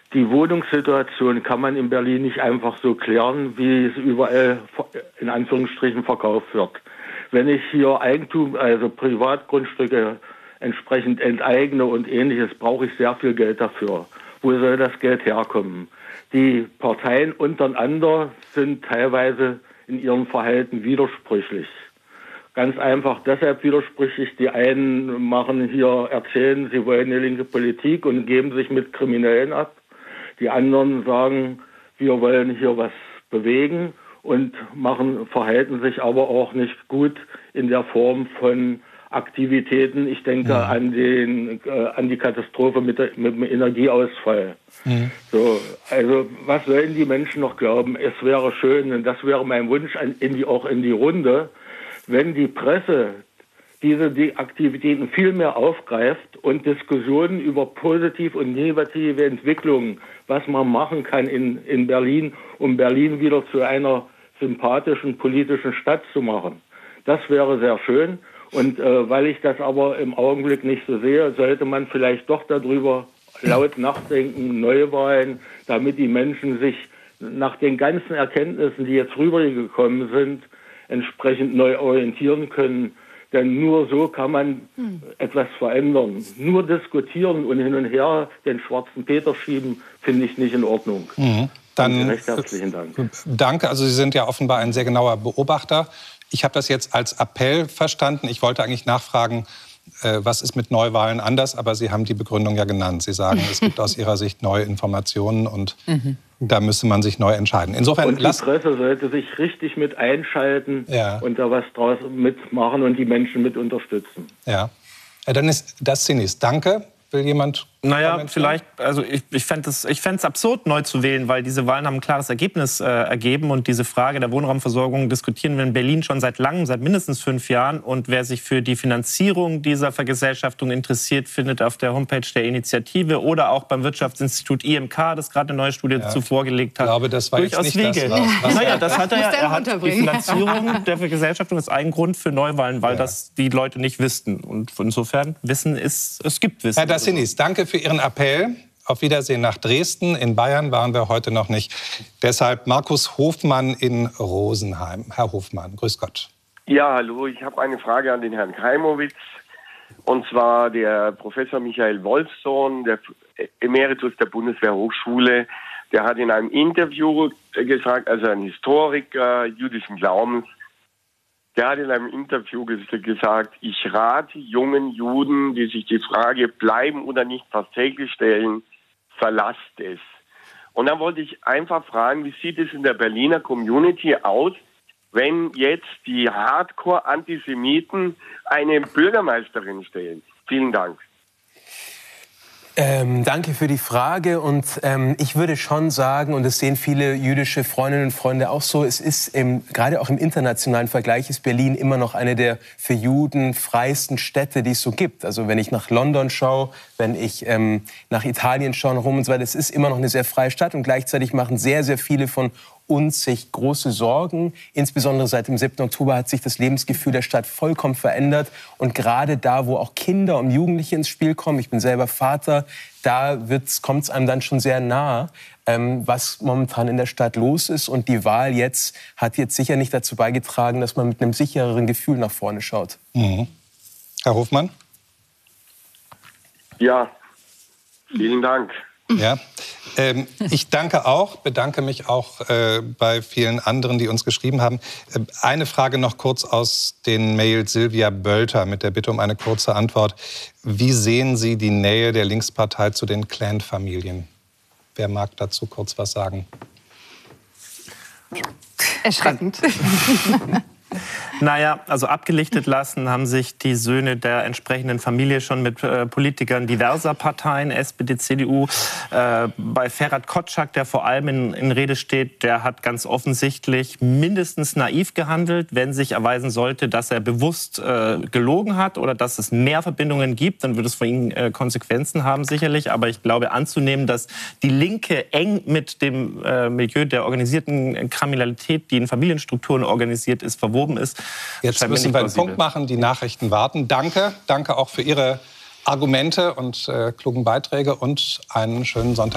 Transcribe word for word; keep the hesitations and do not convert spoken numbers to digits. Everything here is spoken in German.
die Wohnungssituation kann man in Berlin nicht einfach so klären, wie es überall in Anführungsstrichen verkauft wird. Wenn ich hier Eigentum, also Privatgrundstücke entsprechend enteigne und Ähnliches, brauche ich sehr viel Geld dafür. Wo soll das Geld herkommen? Die Parteien untereinander sind teilweise in ihrem Verhalten widersprüchlich. Ganz einfach deshalb widersprüchlich. Die einen machen hier, erzählen, sie wollen eine linke Politik und geben sich mit Kriminellen ab. Die anderen sagen, wir wollen hier was bewegen und machen, verhalten sich aber auch nicht gut in der Form von Aktivitäten. Ich denke mhm. an den äh, an die Katastrophe mit, der, mit dem Energieausfall. Mhm. So, also was sollen die Menschen noch glauben? Es wäre schön, und das wäre mein Wunsch an, in die, auch in die Runde, wenn die Presse diese die Aktivitäten viel mehr aufgreift und Diskussionen über positive und negative Entwicklungen, was man machen kann in, in Berlin, um Berlin wieder zu einer sympathischen politischen Stadt zu machen. Das wäre sehr schön. Und äh, weil ich das aber im Augenblick nicht so sehe, sollte man vielleicht doch darüber laut nachdenken, Neuwahlen, damit die Menschen sich nach den ganzen Erkenntnissen, die jetzt rübergekommen sind, entsprechend neu orientieren können. Denn nur so kann man hm. etwas verändern. Nur diskutieren und hin und her den schwarzen Peter schieben, finde ich nicht in Ordnung. Mhm. Dann recht herzlichen Dank. Danke. Also Sie sind ja offenbar ein sehr genauer Beobachter. Ich habe das jetzt als Appell verstanden. Ich wollte eigentlich nachfragen, äh, was ist mit Neuwahlen anders? Aber Sie haben die Begründung ja genannt. Sie sagen, es gibt aus Ihrer Sicht neue Informationen und mhm. da müsste man sich neu entscheiden. Insofern, und die Presse sollte sich richtig mit einschalten ja. und da was draus mitmachen und die Menschen mit unterstützen. Ja, ja dann ist das Zinnis. Danke. Will jemand? Naja, vielleicht, also ich, ich fände es ich fänd's absurd, neu zu wählen, weil diese Wahlen haben ein klares Ergebnis äh, ergeben und diese Frage der Wohnraumversorgung diskutieren wir in Berlin schon seit langem, seit mindestens fünf Jahren. Und wer sich für die Finanzierung dieser Vergesellschaftung interessiert, findet auf der Homepage der Initiative oder auch beim Wirtschaftsinstitut I M K, das gerade eine neue Studie ja. dazu vorgelegt hat. Ich glaube, das war durchaus jetzt nicht Wege. das, was, was naja, das hat er ja. Er hat die Finanzierung der Vergesellschaftung ist ein Grund für Neuwahlen, weil ja. das die Leute nicht wüssten. Und insofern Wissen ist, es gibt Wissen. Herr Dassinis, danke für Ihren Appell. Auf Wiedersehen nach Dresden. In Bayern waren wir heute noch nicht. Deshalb Markus Hofmann in Rosenheim. Herr Hofmann, grüß Gott. Ja, hallo. Ich habe eine Frage an den Herrn Keimowitz. Und zwar der Professor Michael Wolfsohn, der Emeritus der Bundeswehrhochschule, der hat in einem Interview gesagt, also ein Historiker jüdischen Glaubens, der hat in einem Interview gesagt, ich rate jungen Juden, die sich die Frage bleiben oder nicht fast täglich stellen, verlasst es. Und dann wollte ich einfach fragen, wie sieht es in der Berliner Community aus, wenn jetzt die Hardcore-Antisemiten eine Bürgermeisterin stellen? Vielen Dank. Ähm, danke für die Frage und ähm, ich würde schon sagen, und das sehen viele jüdische Freundinnen und Freunde auch so, es ist im, gerade auch im internationalen Vergleich ist Berlin immer noch eine der für Juden freiesten Städte, die es so gibt. Also wenn ich nach London schaue, wenn ich ähm, nach Italien schaue, nach Rom und so weiter, es ist immer noch eine sehr freie Stadt und gleichzeitig machen sehr, sehr viele von uns sich große Sorgen. Insbesondere seit dem siebten Oktober hat sich das Lebensgefühl der Stadt vollkommen verändert. Und gerade da, wo auch Kinder und Jugendliche ins Spiel kommen, ich bin selber Vater, da kommt es einem dann schon sehr nah, ähm, was momentan in der Stadt los ist. Und die Wahl jetzt hat jetzt sicher nicht dazu beigetragen, dass man mit einem sichereren Gefühl nach vorne schaut. Mhm. Herr Hofmann? Ja, vielen Dank. Ja, ähm, ich danke auch, bedanke mich auch äh, bei vielen anderen, die uns geschrieben haben. Äh, eine Frage noch kurz aus den Mails Silvia Bölter mit der Bitte um eine kurze Antwort. Wie sehen Sie die Nähe der Linkspartei zu den Clan-Familien? Wer mag dazu kurz was sagen? Erschreckend. Naja, also abgelichtet lassen haben sich die Söhne der entsprechenden Familie schon mit äh, Politikern diverser Parteien, S P D, C D U. Äh, bei Ferhat Kotschak, der vor allem in, in Rede steht, der hat ganz offensichtlich mindestens naiv gehandelt. Wenn sich erweisen sollte, dass er bewusst äh, gelogen hat oder dass es mehr Verbindungen gibt, dann würde es für ihn äh, Konsequenzen haben sicherlich. Aber ich glaube anzunehmen, dass die Linke eng mit dem äh, Milieu der organisierten Kriminalität, die in Familienstrukturen organisiert ist, verwoben ist. Jetzt müssen wir einen Punkt machen, die Nachrichten warten. Danke, danke auch für Ihre Argumente und äh, klugen Beiträge und einen schönen Sonntag.